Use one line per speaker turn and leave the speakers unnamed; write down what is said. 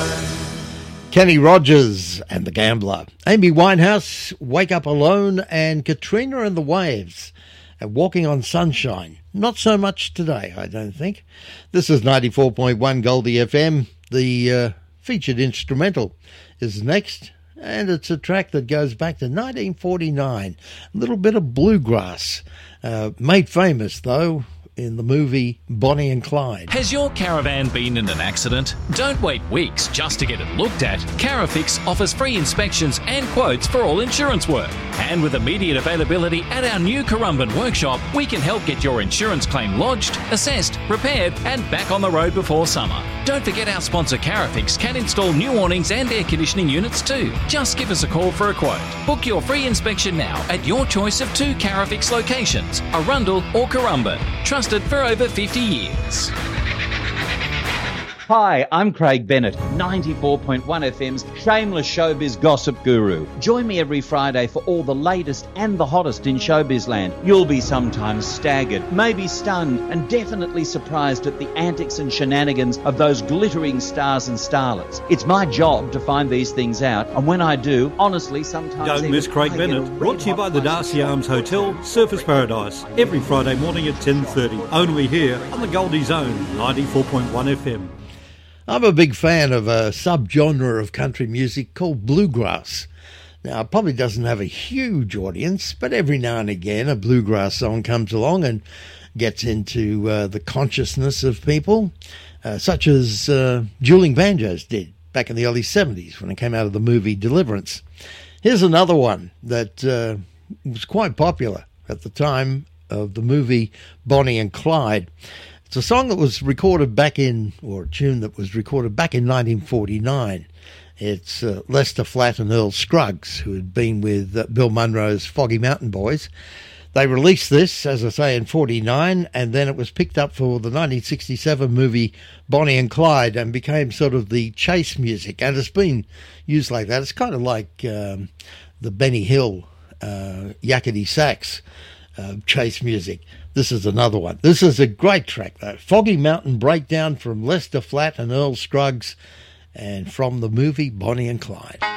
Kenny Rogers and the Gambler. Amy Winehouse, Wake Up Alone, and Katrina and the Waves, and Walking on Sunshine. Not so much today, I don't think. This is 94.1 Goldie FM. The featured instrumental is next, and it's a track that goes back to 1949. A little bit of bluegrass. Made famous, though, in the movie Bonnie and Clyde.
Has your caravan been in an accident? Don't wait weeks just to get it looked at. Carafix offers free inspections and quotes for all insurance work. And with immediate availability at our new Currumbin workshop, we can help get your insurance claim lodged, assessed, repaired and back on the road before summer. Don't forget our sponsor Carafix can install new awnings and air conditioning units too. Just give us a call for a quote. Book your free inspection now at your choice of 2 Carafix locations, Arundel or Currumbin. Trusted for over 50 years.
Hi, I'm Craig Bennett, 94.1 FM's shameless showbiz gossip guru. Join me every Friday for all the latest and the hottest in showbiz land. You'll be sometimes staggered, maybe stunned, and definitely surprised at the antics and shenanigans of those glittering stars and starlets. It's my job to find these things out, and when I do, honestly, sometimes...
Don't miss Craig Bennett, brought to you by the Darcy Arms Hotel, Surfers Paradise, every Friday morning at 10:30, only here on the Goldie Zone, 94.1 FM.
I'm a big fan of a subgenre of country music called bluegrass. Now, it probably doesn't have a huge audience, but every now and again a bluegrass song comes along and gets into the consciousness of people, such as Dueling Banjos did back in the early 70s when it came out of the movie Deliverance. Here's another one that was quite popular at the time of the movie Bonnie and Clyde. It's a song that was recorded back in, or a tune that was recorded back in 1949. It's Lester Flatt and Earl Scruggs, who had been with Bill Monroe's Foggy Mountain Boys. They released this, as I say, in 49, and then it was picked up for the 1967 movie Bonnie and Clyde and became sort of the chase music. And it's been used like that. It's kind of like the Benny Hill yakety sax chase music. This is another one. This is a great track, though. Foggy Mountain Breakdown from Lester Flatt and Earl Scruggs, and from the movie Bonnie and Clyde.